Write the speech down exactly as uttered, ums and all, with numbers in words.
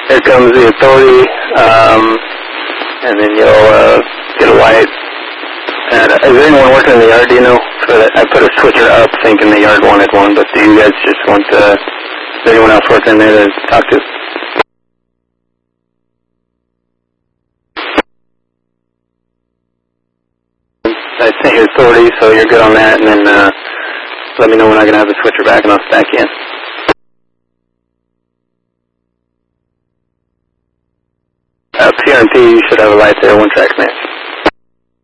Here comes the authority, um, and then you'll uh, get a light. And uh, is there anyone working in the yard, do you know? For that? I put a switcher up thinking the yard wanted one, but do you guys just want uh, is there anyone else working in there to talk to? I sent you authority, so you're good on that, and then uh, let me know when I can have the switcher back, and I'll stack in. Uh, P R and P, you should have a light there, one track man.